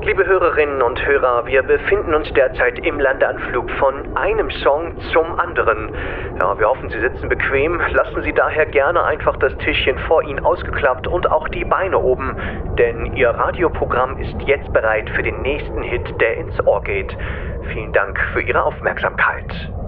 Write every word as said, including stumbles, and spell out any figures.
Liebe Hörerinnen und Hörer, wir befinden uns derzeit im Landeanflug von einem Song zum anderen. Ja, wir hoffen, Sie sitzen bequem. Lassen Sie daher gerne einfach das Tischchen vor Ihnen ausgeklappt und auch die Beine oben, denn Ihr Radioprogramm ist jetzt bereit für den nächsten Hit, der ins Ohr geht. Vielen Dank für Ihre Aufmerksamkeit.